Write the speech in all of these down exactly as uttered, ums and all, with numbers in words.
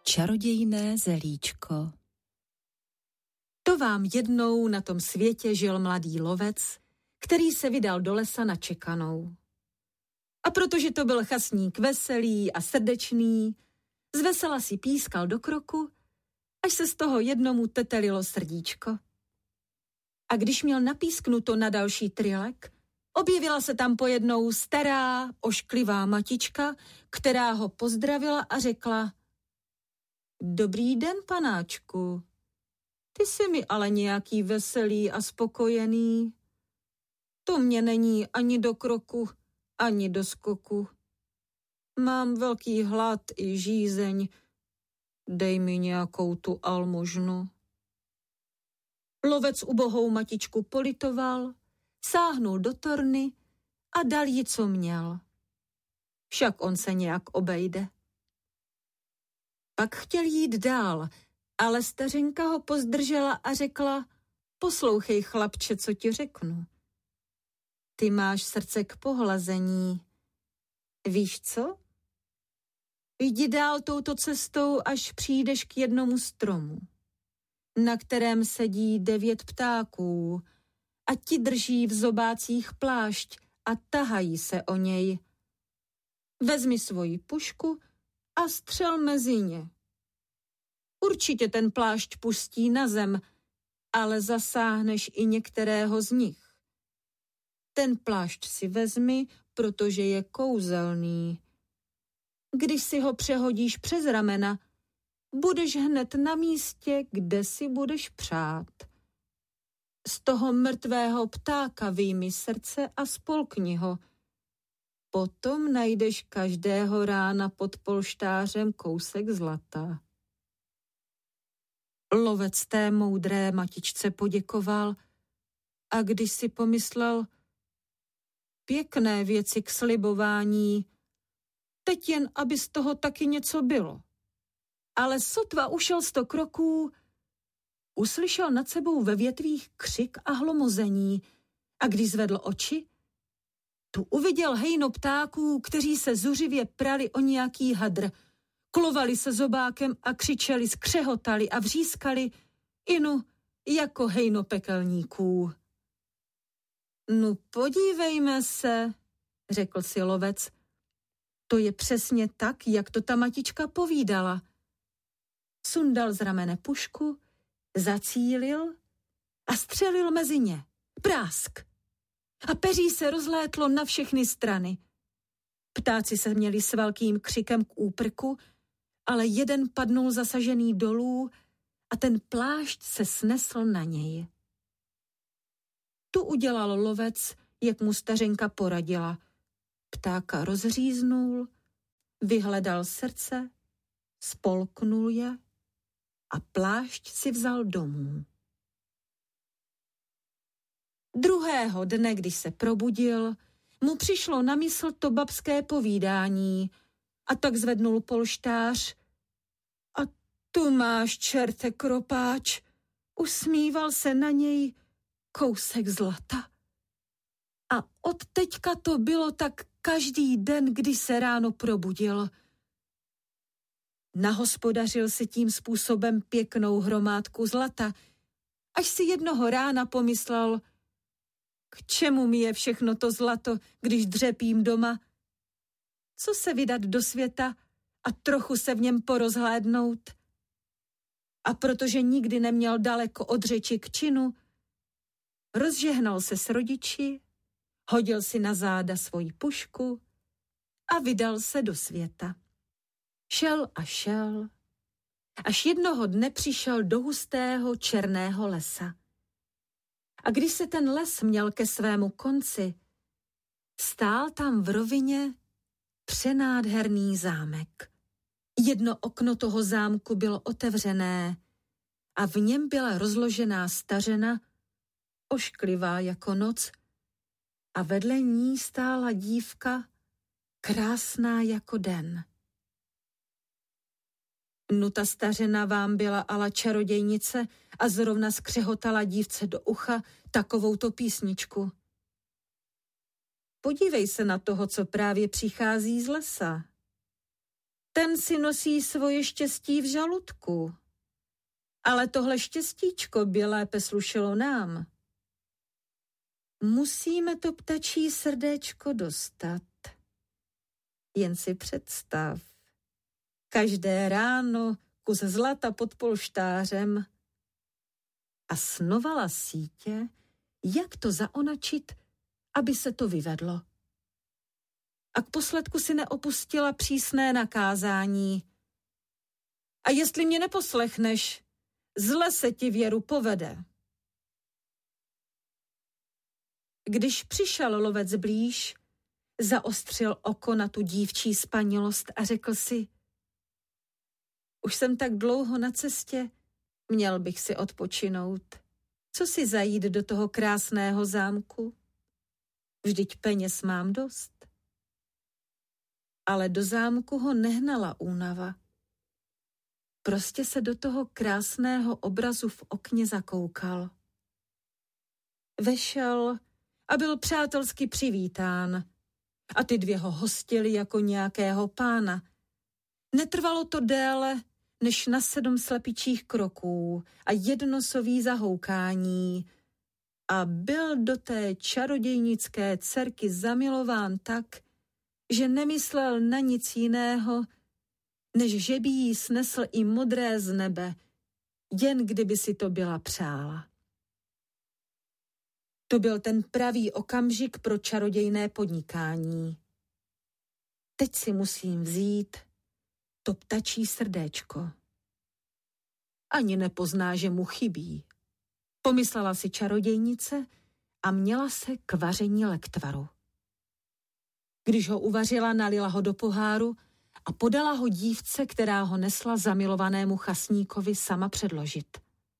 Čarodějné zelíčko. To vám jednou na tom světě žil mladý lovec, který se vydal do lesa na čekanou. A protože to byl chasník veselý a srdečný, zvesela si pískal do kroku, až se z toho jednomu tetelilo srdíčko. A když měl napísknuto na další trilek, objevila se tam pojednou stará, ošklivá matička, která ho pozdravila a řekla: Dobrý den, panáčku. Ty jsi mi ale nějaký veselý a spokojený. To mě není ani do kroku, ani do skoku. Mám velký hlad i žízeň. Dej mi nějakou tu almužnu. Lovec ubohou matičku politoval, sáhnul do torny a dal jí, co měl. Však on se nějak obejde. Pak chtěl jít dál, ale stařenka ho pozdržela a řekla: Poslouchej, chlapče, co ti řeknu. Ty máš srdce k pohlazení. Víš co? Jdi dál touto cestou, až přijdeš k jednomu stromu, na kterém sedí devět ptáků a ti drží v zobácích plášť a tahají se o něj. Vezmi svoji pušku a střel mezi ně. Určitě ten plášť pustí na zem, ale zasáhneš i některého z nich. Ten plášť si vezmi, protože je kouzelný. Když si ho přehodíš přes ramena, budeš hned na místě, kde si budeš přát. Z toho mrtvého ptáka vyjmi srdce a spolkni ho. Potom najdeš každého rána pod polštářem kousek zlata. Lovec té moudré matičce poděkoval a když si pomyslel: Pěkné věci k slibování, teď jen, aby z toho taky něco bylo. Ale sotva ušel sto kroků, uslyšel nad sebou ve větvích křik a hlomození a když zvedl oči, tu uviděl hejno ptáků, kteří se zuřivě prali o nějaký hadr, klovali se zobákem a křičeli, skřehotali a vřískali, inu jako hejno pekelníků. No podívejme se, řekl si lovec, to je přesně tak, jak to ta matička povídala. Sundal z ramene pušku, zacílil a střelil mezi ně. Prásk! A peří se rozlétlo na všechny strany. Ptáci se měli s velkým křikem k úprku, ale jeden padnul zasažený dolů a ten plášť se snesl na něj. Tu udělal lovec, jak mu stařenka poradila. Ptáka rozříznul, vyhledal srdce, spolknul je a plášť si vzal domů. Druhého dne, když se probudil, mu přišlo na mysl to babské povídání a tak zvednul polštář. A tu máš, čerte kropáč, usmíval se na něj kousek zlata. A od teďka to bylo tak každý den, když se ráno probudil. Nahospodařil si tím způsobem pěknou hromádku zlata, až si jednoho rána pomyslel: K čemu mi je všechno to zlato, když dřepím doma? Co se vydat do světa a trochu se v něm porozhlédnout? A protože nikdy neměl daleko od řeči k činu, rozžehnal se s rodiči, hodil si na záda svoji pušku a vydal se do světa. Šel a šel, až jednoho dne přišel do hustého černého lesa. A když se ten les měl ke svému konci, stál tam v rovině přenádherný zámek. Jedno okno toho zámku bylo otevřené a v něm byla rozložená stařena, ošklivá jako noc, a vedle ní stála dívka, krásná jako den. Nu ta stařena vám byla ala čarodějnice a zrovna skřehotala dívce do ucha takovouto písničku. Podívej se na toho, co právě přichází z lesa. ten si nosí svoje štěstí v žaludku. Ale tohle štěstíčko by lépe slušelo nám. Musíme to ptačí srdéčko dostat. Jen si představ. Každé ráno kus zlata pod polštářem. A snovala sítě, jak to zaonačit, aby se to vyvedlo. A k posledku si neopustila přísné nakázání. A jestli mě neposlechneš, zle se ti věru povede. Když přišel lovec blíž, zaostřil oko na tu dívčí spanilost a řekl si: Už jsem tak dlouho na cestě, měl bych si odpočinout. Co si zajít do toho krásného zámku? Vždyť peněz mám dost. Ale do zámku ho nehnala únava. Prostě se do toho krásného obrazu v okně zakoukal. Vešel a byl přátelsky přivítán. A ty dvě ho hostili jako nějakého pána. Netrvalo to déle než na sedm slepičích kroků a jednosový zahoukání. A byl do té čarodějnické dcerky zamilován tak, že nemyslel na nic jiného, než že by jí snesl i modré z nebe, jen kdyby si to byla přála. To byl ten pravý okamžik pro čarodějné podnikání. Teď si musím vzít to ptačí srdéčko. Ani nepozná, že mu chybí. Pomyslela si čarodějnice a měla se k vaření lektvaru. Když ho uvařila, nalila ho do poháru a podala ho dívce, která ho nesla zamilovanému chasníkovi sama předložit.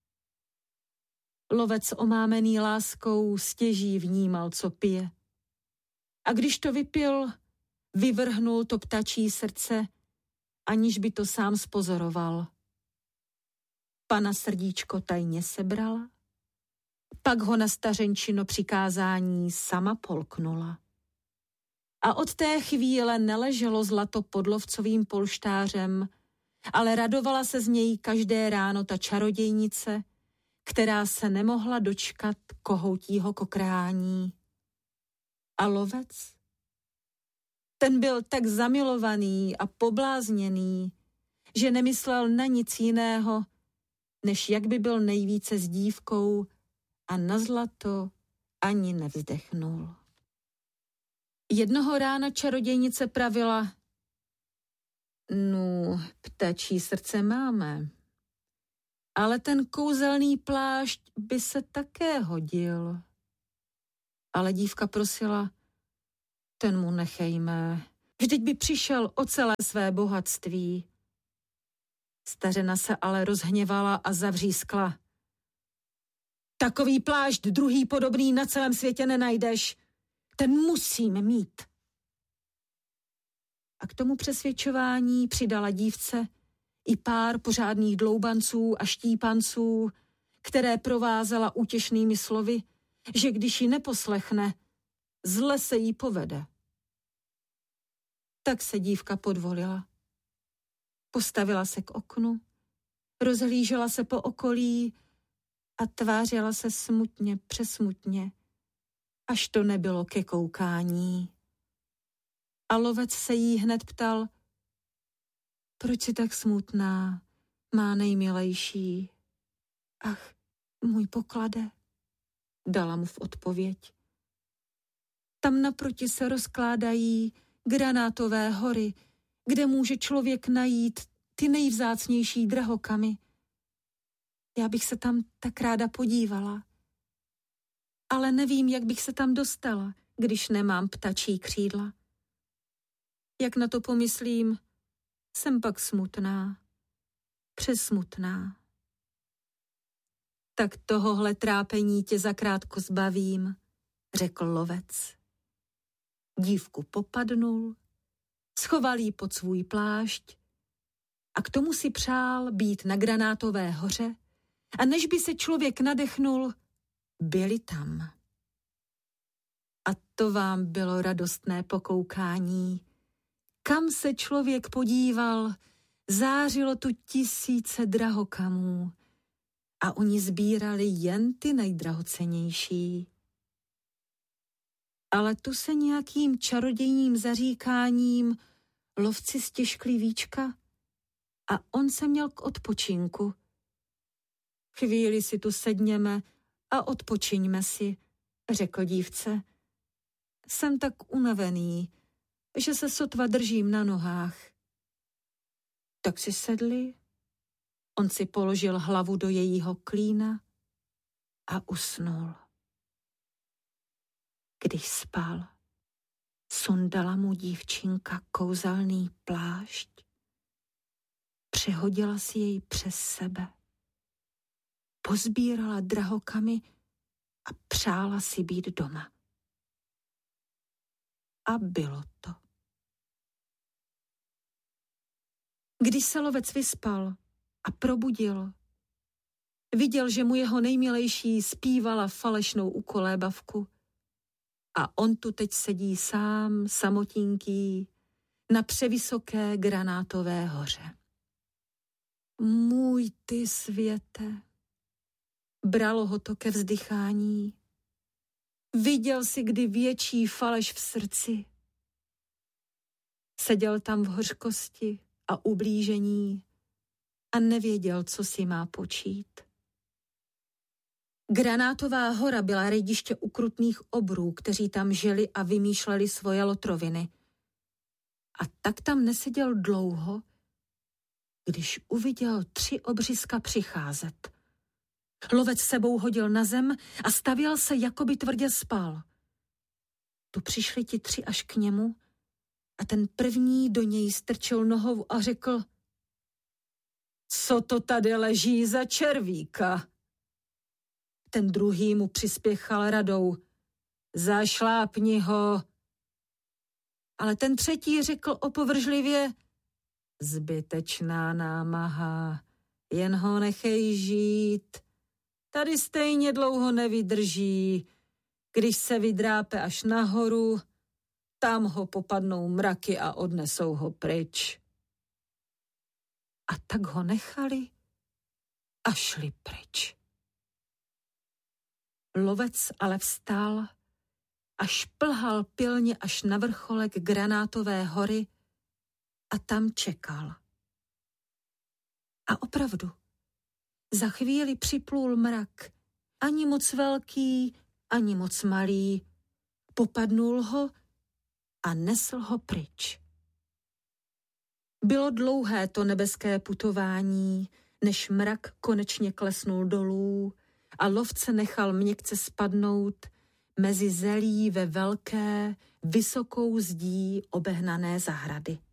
Lovec omámený láskou stěží vnímal, co pije. A když to vypil, vyvrhnul to ptačí srdce, aniž by to sám spozoroval. Pana srdíčko tajně sebrala, pak ho na stařenčino přikázání sama polknula. A od té chvíle neleželo zlato pod lovcovým polštářem, ale radovala se z něj každé ráno ta čarodějnice, která se nemohla dočkat kohoutího kokrání. A lovec? Ten byl tak zamilovaný a poblázněný, že nemyslel na nic jiného, než jak by byl nejvíce s dívkou a na zlato ani nevzdechnul. Jednoho rána čarodějnice pravila: No, ptačí srdce máme, ale ten kouzelný plášť by se také hodil. Ale dívka prosila: Ten mu nechejme, vždyť by přišel o celé své bohatství. Stařena se ale rozhněvala a zavřískla: Takový plášť druhý podobný na celém světě nenajdeš. Ten musím mít. A k tomu přesvědčování přidala dívce i pár pořádných dloubanců a štípanců, které provázela útěšnými slovy, že když ji neposlechne, zle se jí povede. Tak se dívka podvolila. Postavila se k oknu, rozhlížela se po okolí a tvářila se smutně, přesmutně, až to nebylo ke koukání. A lovec se jí hned ptal: Proč jsi tak smutná, má nejmilejší? Ach, můj poklade, dala mu v odpověď. Tam naproti se rozkládají granátové hory, kde může člověk najít ty nejvzácnější drahokamy. Já bych se tam tak ráda podívala. Ale nevím, jak bych se tam dostala, když nemám ptačí křídla. Jak na to pomyslím, jsem pak smutná, přesmutná. Tak tohohle trápení tě zakrátko zbavím, řekl lovec. Dívku popadnul, schoval jí pod svůj plášť a k tomu si přál být na Granátové hoře a než by se člověk nadechnul, byli tam. A to vám bylo radostné pokoukání, Kam se člověk podíval, zářilo tu tisíce drahokamů a oni sbírali jen ty nejdrahocennější. Ale tu se nějakým čarodějním zaříkáním lovci stěžkli víčka a on se měl k odpočinku. Chvíli si tu sedněme a odpočiňme si, řekl dívce. Jsem tak unavený, že se sotva držím na nohách. Tak si sedli, on si položil hlavu do jejího klína a usnul. Když spal, sundala mu dívčinka kouzelný plášť, přehodila si jej přes sebe, pozbírala drahokamy a přála si být doma. A bylo to. Když se lovec vyspal a probudil, viděl, že mu jeho nejmilejší zpívala falešnou ukolébavku a on tu teď sedí sám, samotinký, na převysoké granátové hoře. Můj ty světe, bralo ho to ke vzdychání. Viděl si kdy větší faleš v srdci. Seděl tam v hořkosti a ublížení a nevěděl, co si má počít. Granátová hora byla rejdiště ukrutných obrů, kteří tam žili a vymýšleli svoje lotroviny. A tak tam neseděl dlouho, když uviděl tři obřízka přicházet. Lovec sebou hodil na zem a stavěl se, jako by tvrdě spal. Tu přišli ti tři až k němu a ten první do něj strčil nohou a řekl: Co to tady leží za červíka? Ten druhý mu přispěchal radou: Zašlápni ho. Ale ten třetí řekl opovržlivě: Zbytečná námaha, jen ho nechej žít. Tady stejně dlouho nevydrží. Když se vydrápe až nahoru, tam ho popadnou mraky a odnesou ho pryč. A tak ho nechali a šli pryč. Lovec ale vstal a šplhal pilně až na vrcholek Granátové hory a tam čekal. A opravdu, za chvíli připlul mrak, ani moc velký, ani moc malý, popadnul ho a nesl ho pryč. Bylo dlouhé to nebeské putování, než mrak konečně klesnul dolů a lovce nechal měkce spadnout mezi zelí ve velké, vysokou zdí obehnané zahrady.